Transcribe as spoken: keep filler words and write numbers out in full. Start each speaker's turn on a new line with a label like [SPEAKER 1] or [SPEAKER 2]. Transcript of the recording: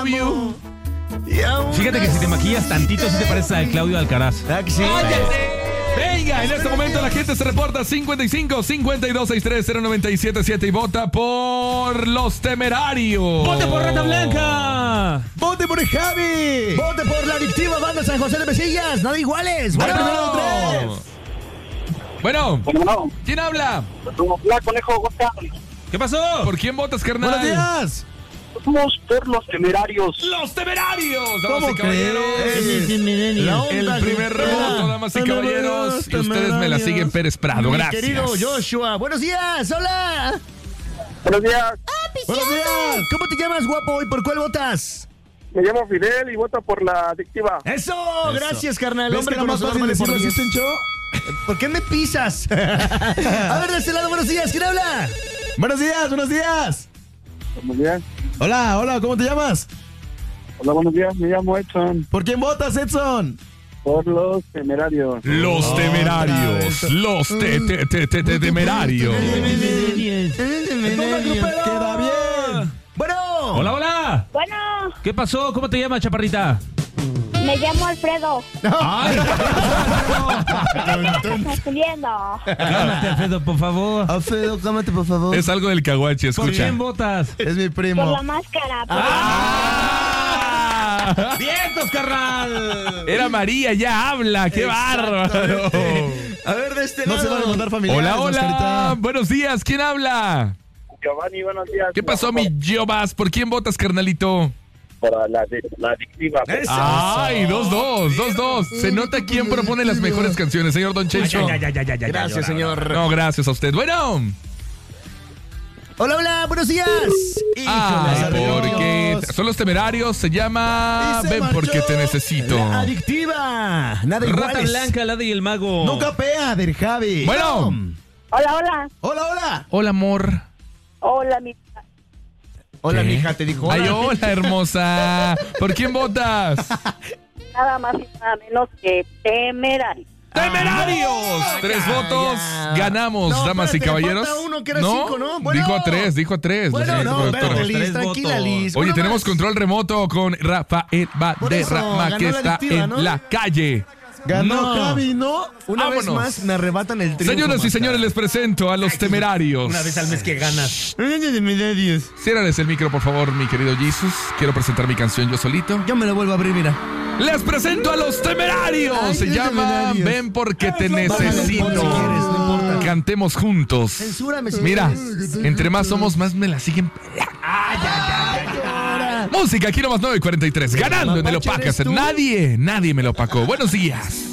[SPEAKER 1] Fíjate que si te maquillas tantito, sí te pareces al Claudio Alcaraz.
[SPEAKER 2] ¿Ah, que sí?
[SPEAKER 3] Venga, en este momento la gente se reporta cincuenta y cinco, cincuenta y dos, sesenta y tres, cero noventa y siete siete y vota por Los Temerarios.
[SPEAKER 1] ¡Vote por Rata Blanca!
[SPEAKER 2] ¡Vote por el Javi!
[SPEAKER 4] ¡Vote por la adictiva banda San José de Mesillas! ¡Nada iguales! ¡Bueno!
[SPEAKER 3] Bueno, bueno,
[SPEAKER 5] Bueno,
[SPEAKER 3] ¿quién habla?
[SPEAKER 5] la conejo Gonzalo.
[SPEAKER 1] ¿Qué pasó?
[SPEAKER 3] ¿Por quién votas, carnal?
[SPEAKER 2] ¡Buenos días!
[SPEAKER 5] Somos por los temerarios.
[SPEAKER 3] ¡Los Temerarios! Damas
[SPEAKER 2] ¿Cómo
[SPEAKER 3] y caballeros.
[SPEAKER 2] crees? La
[SPEAKER 3] El
[SPEAKER 2] onda
[SPEAKER 3] primer
[SPEAKER 2] grupera.
[SPEAKER 3] voto, damas y caballeros. Y ustedes me la siguen Pérez Prado.
[SPEAKER 4] Mi
[SPEAKER 3] Gracias.
[SPEAKER 4] querido Joshua, buenos días, hola.
[SPEAKER 5] Buenos días.
[SPEAKER 2] ¡Buenos días!
[SPEAKER 4] ¿Cómo te llamas, guapo? ¿Y por cuál votas?
[SPEAKER 5] Me llamo Fidel y voto por la adictiva.
[SPEAKER 4] ¡Eso! Gracias, carnal.
[SPEAKER 2] ¿Ves
[SPEAKER 4] Hombre
[SPEAKER 2] que era más
[SPEAKER 4] conocedor,
[SPEAKER 2] fácil
[SPEAKER 4] vale por
[SPEAKER 2] decirlo así,
[SPEAKER 4] diez.
[SPEAKER 2] Tencho?
[SPEAKER 4] ¿Por qué me pisas? A ver, de este lado, buenos días. ¿Quién habla?
[SPEAKER 2] ¡Buenos días, buenos días!
[SPEAKER 5] Buenos días.
[SPEAKER 2] Hola, hola, ¿cómo te llamas?
[SPEAKER 5] Hola, buenos días. Me llamo Edson.
[SPEAKER 2] ¿Por quién votas, Edson?
[SPEAKER 5] Por los temerarios.
[SPEAKER 3] Los
[SPEAKER 2] Otra
[SPEAKER 3] Temerarios.
[SPEAKER 2] vez.
[SPEAKER 3] Los te, te, te, te, te- Temerarios.
[SPEAKER 2] ¡Queda bien!
[SPEAKER 4] Bueno.
[SPEAKER 1] Hola, hola.
[SPEAKER 6] Bueno,
[SPEAKER 1] ¿Qué pasó? ¿Cómo te llamas, chaparrita?
[SPEAKER 6] me llamo Alfredo.
[SPEAKER 1] ¡Ay!
[SPEAKER 6] ¿Estás estudiando?
[SPEAKER 1] Cálmate, Alfredo, por favor.
[SPEAKER 2] Alfredo, cámate, por favor.
[SPEAKER 3] Es algo del caguache,
[SPEAKER 1] ¿Por
[SPEAKER 3] escucha.
[SPEAKER 1] quién votas?
[SPEAKER 2] Es mi
[SPEAKER 6] Por
[SPEAKER 2] primo.
[SPEAKER 6] la máscara. por
[SPEAKER 3] ¡Ah!
[SPEAKER 1] ¡Vientos, carnal!
[SPEAKER 3] Era María, ya habla. ¡Qué bárbaro!
[SPEAKER 4] A ver, de este
[SPEAKER 2] No se
[SPEAKER 4] lado.
[SPEAKER 2] van a mandar familiares,
[SPEAKER 3] Hola, hola.
[SPEAKER 2] mascarita.
[SPEAKER 3] Buenos días. ¿Quién habla?
[SPEAKER 5] Giovanni, buenos días.
[SPEAKER 3] ¿Qué pasó, mi Jovas? ¿Por quién votas, carnalito?
[SPEAKER 5] Para la, la adictiva.
[SPEAKER 4] Eso.
[SPEAKER 3] Ay, dos, dos, dos, dos. Se nota quién propone las mejores canciones, señor Don Chencho.
[SPEAKER 1] Ya, ya, ya, ya, ya,
[SPEAKER 4] Gracias, señor.
[SPEAKER 3] No, gracias a usted. Bueno.
[SPEAKER 4] Hola, hola, buenos días.
[SPEAKER 3] Ah,
[SPEAKER 2] Híjole,
[SPEAKER 3] porque
[SPEAKER 2] adiós.
[SPEAKER 3] son los Temerarios. Se llama
[SPEAKER 2] Y se
[SPEAKER 3] Ven
[SPEAKER 2] marchó.
[SPEAKER 3] porque te necesito.
[SPEAKER 4] La adictiva. Nada
[SPEAKER 1] Rata
[SPEAKER 4] iguales.
[SPEAKER 1] Blanca, la y el mago.
[SPEAKER 2] No capea del Javi.
[SPEAKER 3] Bueno.
[SPEAKER 6] Hola, hola.
[SPEAKER 2] Hola, hola.
[SPEAKER 3] Hola, amor.
[SPEAKER 6] Hola, mi...
[SPEAKER 4] Hola,
[SPEAKER 3] ¿Qué?
[SPEAKER 4] mija, te dijo.
[SPEAKER 3] Ay,
[SPEAKER 4] hola.
[SPEAKER 3] hola, hermosa. ¿Por quién votas?
[SPEAKER 6] Nada más y nada menos que temerario.
[SPEAKER 3] ¡Temerarios! Tres
[SPEAKER 4] ya,
[SPEAKER 3] votos.
[SPEAKER 4] ya.
[SPEAKER 3] Ganamos,
[SPEAKER 4] No,
[SPEAKER 3] damas y
[SPEAKER 4] espérate,
[SPEAKER 3] caballeros.
[SPEAKER 4] falta uno que era
[SPEAKER 3] ¿No?
[SPEAKER 4] cinco, ¿no? Bueno.
[SPEAKER 3] Dijo a tres, dijo a tres.
[SPEAKER 4] Bueno,
[SPEAKER 3] la
[SPEAKER 4] no,
[SPEAKER 3] productora.
[SPEAKER 4] espérate, Liz,
[SPEAKER 1] Tres
[SPEAKER 4] tranquila,
[SPEAKER 1] votos.
[SPEAKER 4] Liz.
[SPEAKER 3] Oye,
[SPEAKER 4] Uno
[SPEAKER 3] tenemos
[SPEAKER 4] más.
[SPEAKER 3] control remoto con Rafael
[SPEAKER 4] Por eso,
[SPEAKER 3] Valderrama,
[SPEAKER 4] ganó
[SPEAKER 3] que
[SPEAKER 4] la
[SPEAKER 3] está
[SPEAKER 4] adictiva,
[SPEAKER 3] en
[SPEAKER 4] ¿no?
[SPEAKER 3] la calle.
[SPEAKER 2] Ganó
[SPEAKER 4] No.
[SPEAKER 2] Javi, ¿no?
[SPEAKER 4] Una
[SPEAKER 3] Vámonos.
[SPEAKER 4] vez más me arrebatan el triunfo.
[SPEAKER 3] Señoras y
[SPEAKER 4] máscara.
[SPEAKER 3] señores, les presento a los Temerarios.
[SPEAKER 1] Una vez al mes que ganas.
[SPEAKER 3] Ciérrales el micro, por favor, mi querido Jesus. Quiero presentar mi canción yo solito.
[SPEAKER 4] Yo me lo vuelvo a abrir, mira.
[SPEAKER 3] Les presento a los Temerarios.
[SPEAKER 4] Ay,
[SPEAKER 3] Se
[SPEAKER 4] qué
[SPEAKER 3] llama
[SPEAKER 4] Temerarios.
[SPEAKER 3] Ven porque te
[SPEAKER 4] Bájale el pon
[SPEAKER 3] necesito.
[SPEAKER 4] si quieres, no importa.
[SPEAKER 3] Cantemos juntos.
[SPEAKER 4] Censúrame si
[SPEAKER 3] Mira,
[SPEAKER 4] quieres.
[SPEAKER 3] entre más somos, más me la siguen. Música, aquí nomás nueve cuarenta y tres. Ganando en el
[SPEAKER 4] Mapache,
[SPEAKER 3] Opacas.
[SPEAKER 4] ¿eres tú?
[SPEAKER 3] Nadie, nadie me lo opacó. Buenos días.